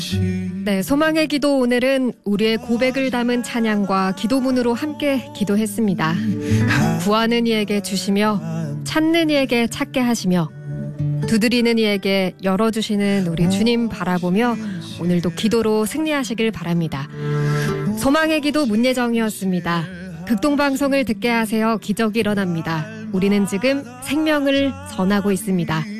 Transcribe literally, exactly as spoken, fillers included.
네, 소망의 기도 오늘은 우리의 고백을 담은 찬양과 기도문으로 함께 기도했습니다. 구하는 이에게 주시며 찾는 이에게 찾게 하시며 두드리는 이에게 열어주시는 우리 주님 바라보며 오늘도 기도로 승리하시길 바랍니다. 소망의 기도 문예정이었습니다. 극동방송을 듣게 하세요. 기적이 일어납니다. 우리는 지금 생명을 전하고 있습니다.